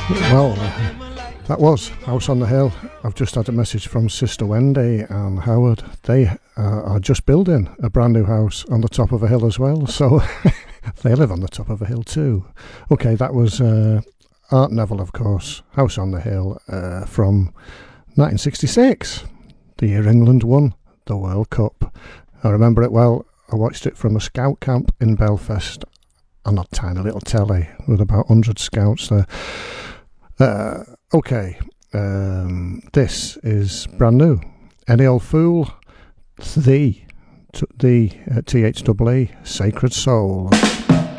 Well, that was House on the Hill. I've just had a message from Sister Wendy and Howard. They are just building a brand new house on the top of a hill as well, so they live on the top of a hill too. Okay, that was Art Neville, of course, House on the Hill from 1966, the year England won the World Cup. I remember it well. I watched it from a scout camp in Belfast on a tiny little telly with about 100 scouts there. Okay, this is brand new. Any Old Fool, the THEE, Sacred Soul.